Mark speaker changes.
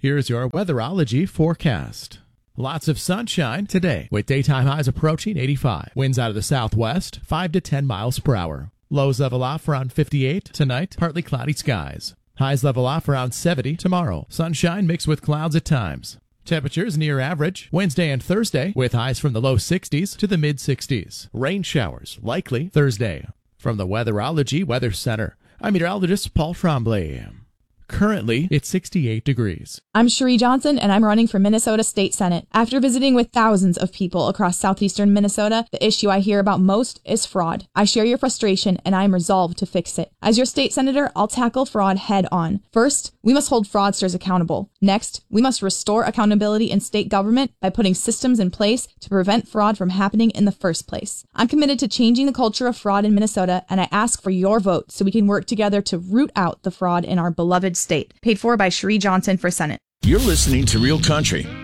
Speaker 1: Here's your weatherology forecast. Lots of sunshine today with daytime highs approaching 85. Winds out of the southwest, 5 to 10 miles per hour. Lows level off around 58 tonight, partly cloudy skies. Highs level off around 70 tomorrow. Sunshine mixed with clouds at times. Temperatures near average Wednesday and Thursday with highs from the low 60s to the mid 60s. Rain showers likely Thursday. From the Weatherology Weather Center, I'm meteorologist Paul Tremblay. Currently, it's 68 degrees.
Speaker 2: I'm Cherie Johnson, and I'm running for Minnesota State Senate. After visiting with thousands of people across southeastern Minnesota, the issue I hear about most is fraud. I share your frustration, and I am resolved to fix it. As your state senator, I'll tackle fraud head on. First, we must hold fraudsters accountable. Next, we must restore accountability in state government by putting systems in place to prevent fraud from happening in the first place. I'm committed to changing the culture of fraud in Minnesota, and I ask for your vote so we can work together to root out the fraud in our beloved state. Paid for by Cherie Johnson for Senate.
Speaker 3: You're listening to Real Country